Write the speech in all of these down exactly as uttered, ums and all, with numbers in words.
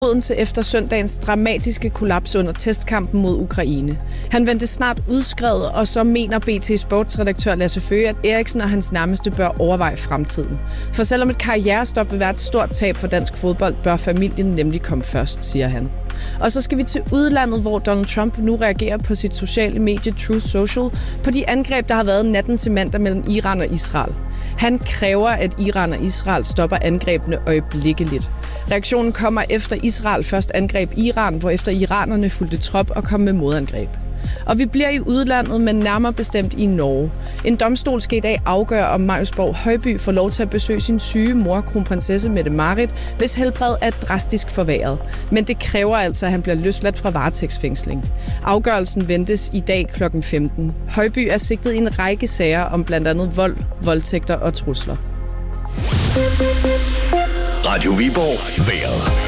Odense efter søndagens dramatiske kollaps under testkampen mod Ukraine. Han vendte snart udskrevet, og så mener B T sportsredaktør Lasse Føge, at Eriksen og hans nærmeste bør overveje fremtiden. For selvom et karrierestop vil være et stort tab for dansk fodbold, bør familien nemlig komme først, siger han. Og så skal vi til udlandet, hvor Donald Trump nu reagerer på sit sociale medie Truth Social på de angreb, der har været natten til mandag mellem Iran og Israel. Han kræver, at Iran og Israel stopper angrebene øjeblikkeligt. Reaktionen kommer efter Israel først angreb Iran, hvorefter iranerne fulgte trop og kom med modangreb. Og vi bliver i udlandet, men nærmere bestemt i Norge. En domstol skal i dag afgøre, om Marius Borg Højby får lov til at besøge sin syge mor, kronprinsesse Mette-Marit, hvis helbred er drastisk forværret. Men det kræver altså, at han bliver løsladt fra varetægtsfængsling. Afgørelsen ventes i dag klokken femten. Højby er sigtet i en række sager om blandt andet vold, voldtægter og trusler. Radio Viborg vejret.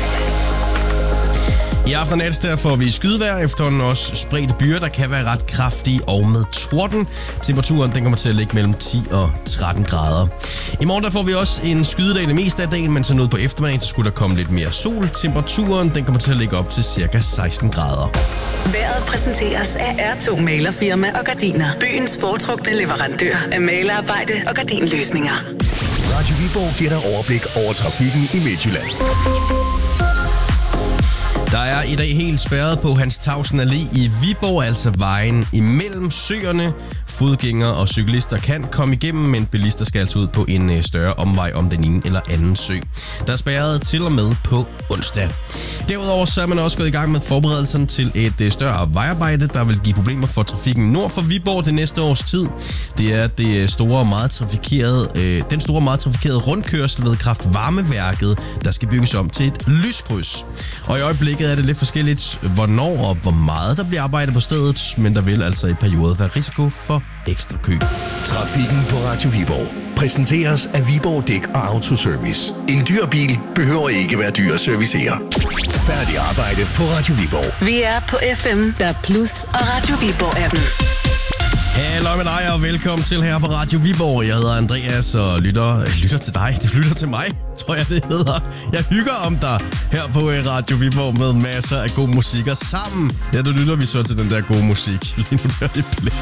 I aften og der får vi skydevejr, efterhånden også spredte byer, der kan være ret kraftige og med torden. Temperaturen den kommer til at ligge mellem ti og tretten grader. I morgen der får vi også en skydedag det meste af dagen, men så noget på eftermiddagen, så skulle der komme lidt mere sol. Temperaturen den kommer til at ligge op til cirka seksten grader. Vejret præsenteres af R to Malerfirma og Gardiner. Byens foretrukne leverandør af malerarbejde og gardinløsninger. Radio Viborg giver dig overblik over trafikken i Midtjylland. Der er i dag helt spærret på Hans Tausen Allé i Viborg, altså vejen imellem søerne. Fodgængere og cyklister kan komme igennem, men bilister skal altså ud på en større omvej om den ene eller anden sø. Der er spærret til og med på onsdag. Derudover så er man også gået i gang med forberedelserne til et større vejarbejde, der vil give problemer for trafikken nord for Viborg det næste års tid. Det er det store, meget trafikerede, øh, den store, meget trafikerede rundkørsel ved kraftvarmeværket, der skal bygges om til et lyskryds. Og i øjeblikket er det lidt forskelligt, hvornår og hvor meget der bliver arbejdet på stedet, men der vil altså i perioder være risiko for ekstra kø. Trafikken på Radio Viborg præsenteres af Viborg Dæk og Autoservice. En dyr bil behøver ikke være dyr at servicere. Færdig arbejde på Radio Viborg. Vi er på F M, der er Plus og Radio Viborg-appen. Hallo med dig og velkommen til her på Radio Viborg. Jeg hedder Andreas og lytter, lytter til dig. Det lytter til mig, tror jeg det hedder. Jeg hygger om dig her på Radio Viborg med masser af god musik. Og sammen, ja, der lytter vi så til den der gode musik. Lige nu der i blæk.